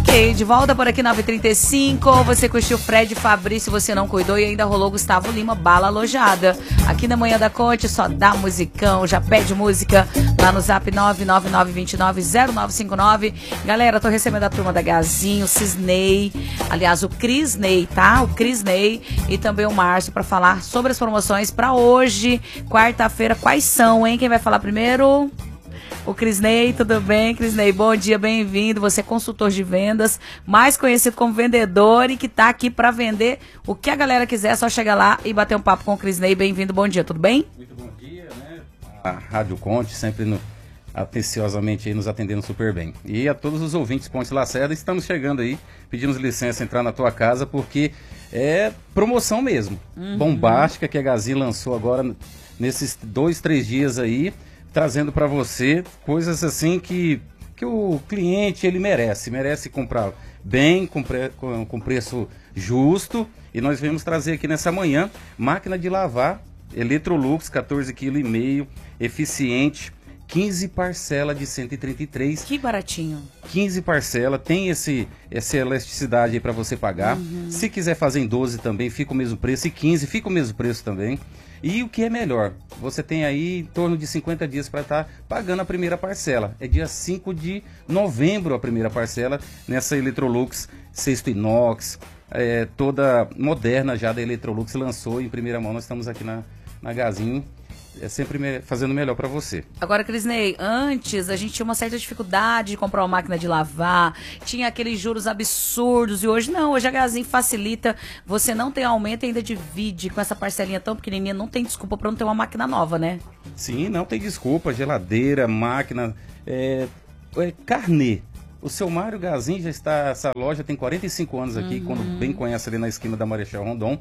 Ok, de volta por aqui, 9h35. Você curtiu Fred Fabrício, você não cuidou, e ainda rolou Gustavo Lima, Bala Alojada. Aqui na Manhã da Conte, só dá musicão, já pede música lá no zap 999290959. Galera, tô recebendo a turma da Gazinho, o Cisney, aliás, o Crisney, tá? O Crisney e também o Márcio pra falar sobre as promoções pra hoje, quarta-feira. Quais são, hein? Quem vai falar primeiro? O Crisney, tudo bem, Crisney? Bom dia, bem-vindo. Você é consultor de vendas, mais conhecido como vendedor e que tá aqui para vender o que a galera quiser. É só chegar lá e bater um papo com o Crisney. Bem-vindo, bom dia, tudo bem? Muito bom dia, né? A Rádio Conte sempre atenciosamente aí nos atendendo super bem. E a todos os ouvintes Ponte Lacerda, estamos chegando aí, pedimos licença entrar na tua casa porque é promoção mesmo, bombástica que a Gazi lançou agora nesses 2-3 dias aí, trazendo para você coisas assim que o cliente ele merece comprar bem, com preço justo. E nós viemos trazer aqui nessa manhã máquina de lavar Electrolux 14,5 kg, eficiente, 15 parcelas de 133. Que baratinho. 15 parcelas, tem essa elasticidade aí para você pagar. Se quiser fazer em 12 também, fica o mesmo preço. E 15 fica o mesmo preço também. E o que é melhor, você tem aí em torno de 50 dias para estar pagando a primeira parcela. É dia 5 de novembro a primeira parcela nessa Electrolux cesto inox, toda moderna já da Electrolux, lançou em primeira mão. Nós estamos aqui na Gazinho, sempre fazendo melhor para você. Agora, Crisney, antes a gente tinha uma certa dificuldade de comprar uma máquina de lavar, tinha aqueles juros absurdos, e hoje não, hoje a Gazinho facilita, você não tem aumento e ainda divide com essa parcelinha tão pequenininha, não tem desculpa para não ter uma máquina nova, né? Sim, não tem desculpa, geladeira, máquina, carnê. O seu Mário Gazinho já está, essa loja tem 45 anos aqui, quando bem conhece ali na esquina da Marechal Rondon.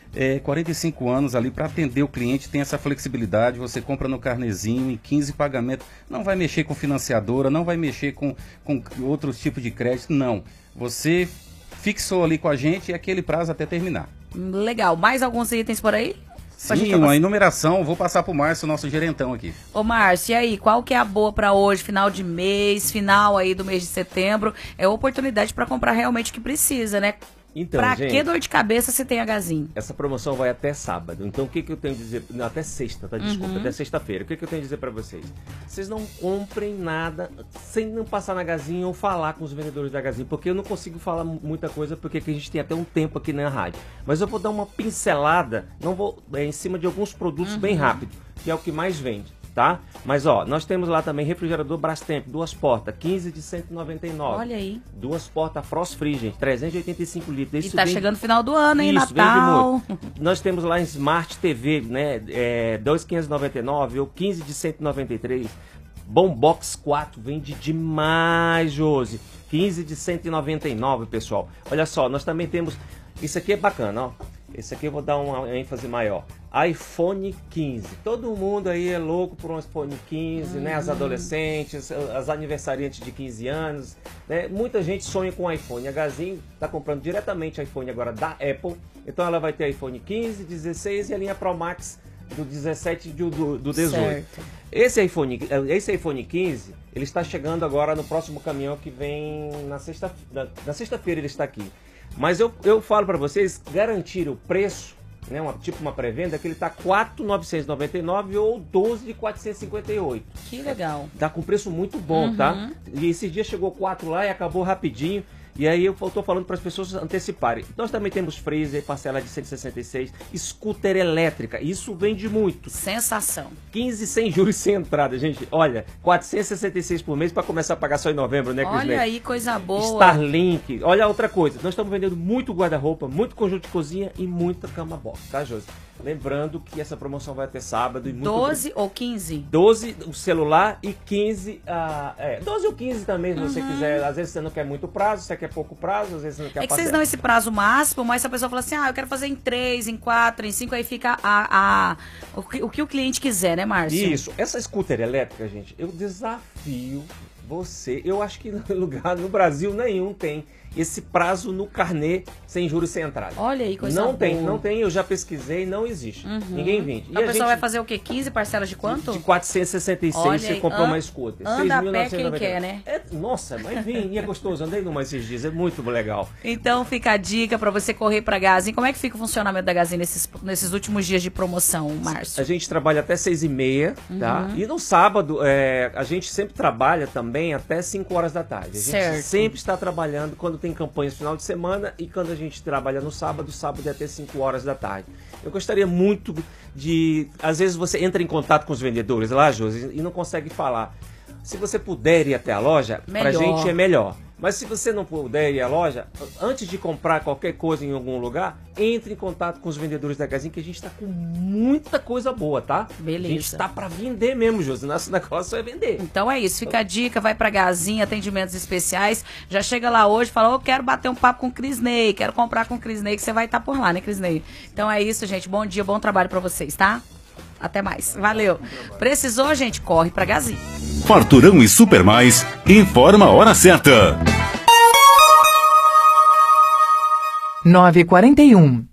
45 anos ali para atender o cliente, tem essa flexibilidade, você compra no carnezinho em 15 pagamentos, não vai mexer com financiadora, não vai mexer com outros tipos de crédito, não. Você fixou ali com a gente e aquele prazo até terminar. Legal, mais alguns itens por aí? Sim, uma enumeração, vou passar pro Márcio, nosso gerentão aqui. Ô Márcio, e aí, qual que é a boa para hoje, final de mês, final aí do mês de setembro? É oportunidade para comprar realmente o que precisa, né? Então, pra gente, que dor de cabeça se tem a Gazinho? essa promoção vai até sábado. Então, o que eu tenho a dizer? Não, até sexta, tá? Desculpa, até sexta-feira. O que eu tenho a dizer pra vocês? Vocês não comprem nada sem não passar na Gazinho ou falar com os vendedores da Gazinho, porque eu não consigo falar muita coisa, porque aqui a gente tem até um tempo aqui na rádio. Mas eu vou dar uma pincelada, não vou em cima de alguns produtos bem rápido, que é o que mais vende. Tá? Mas ó, nós temos lá também refrigerador Brastemp, 2 portas, 15 de 199. Olha aí. 2 portas Frost Free, gente, 385 litros. E tá chegando o final do ano, hein, Isso, Natal. vende muito. Nós temos lá Smart TV, né, 2.599 ou 15 de 193. Bombox 4, vende demais, Josi. 15 de 199, pessoal. Olha só, nós também temos, isso aqui é bacana, ó. Esse aqui eu vou dar uma ênfase maior. iPhone 15. Todo mundo aí é louco por um iPhone 15, né? As adolescentes, as aniversariantes de 15 anos, né? Muita gente sonha com iPhone. A Gazinho está comprando diretamente iPhone agora da Apple. Então ela vai ter iPhone 15, 16 e a linha Pro Max do 17 e do 18. Certo. Esse iPhone 15, ele está chegando agora no próximo caminhão que vem na sexta-feira ele está aqui. Mas eu falo para vocês, garantir o preço, né, uma pré-venda, que ele está 4.999 ou 12 de 458. Que legal. Tá com preço muito bom, tá? E esse dia chegou 4 lá e acabou rapidinho. E aí eu estou falando para as pessoas anteciparem. Nós também temos freezer, parcela de 166, scooter elétrica, isso vende muito. Sensação. 15 sem juros sem entrada, gente. Olha, 466 por mês para começar a pagar só em novembro, né, Crisney? Olha aí, coisa boa. Starlink. Olha outra coisa, nós estamos vendendo muito guarda-roupa, muito conjunto de cozinha e muita cama box, tá, Josi? Lembrando que essa promoção vai até sábado. E 12 ou 15? 12 o celular e 15... 12 ou 15 também, se você quiser. Às vezes você não quer muito prazo, você quer pouco prazo, às vezes você não quer... É que vocês dão esse prazo máximo, mas se a pessoa fala assim, eu quero fazer em 3, em 4, em 5, aí fica o que o cliente quiser, né, Márcio? Isso. Essa scooter elétrica, gente, eu desafio você... Eu acho que no Brasil nenhum tem esse prazo no carnê sem juros sem entrada. Olha aí, coisa Não boa. tem, não tem, eu já pesquisei, não existe. Ninguém vende. Então a pessoa vai fazer o quê? 15 parcelas de quanto? De 466 Olha você aí, comprou uma scooter. anda a pé quem quer, né? Nossa, mas vem, e é gostoso. Andei numa esses dias, é muito legal. Então fica a dica pra você correr pra Gazin. Como é que fica o funcionamento da Gazin nesses últimos dias de promoção, Márcio? A gente trabalha até 6h30, tá? E no sábado, a gente sempre trabalha também até 5 horas da tarde. A gente sempre está trabalhando quando tem campanhas final de semana e quando a gente trabalha no sábado é até 5 horas da tarde. Eu gostaria muito de... Às vezes você entra em contato com os vendedores lá, Josi, e não consegue falar. Se você puder ir até a loja, pra gente é melhor. Mas se você não puder ir à loja, antes de comprar qualquer coisa em algum lugar, entre em contato com os vendedores da Gazin, que a gente está com muita coisa boa, tá? Beleza. A gente está para vender mesmo, Josi. Nosso negócio é vender. Então é isso, fica a dica, vai pra Gazin, atendimentos especiais. Já chega lá hoje, fala, eu quero bater um papo com o Cris Ney, quero comprar com o Cris Ney, que você vai estar por lá, né, Cris Ney? Então é isso, gente. Bom dia, bom trabalho pra vocês, tá? Até mais. Valeu. Precisou, gente? Corre pra Gazin. Farturão e Super Mais informa a hora certa. 9h41.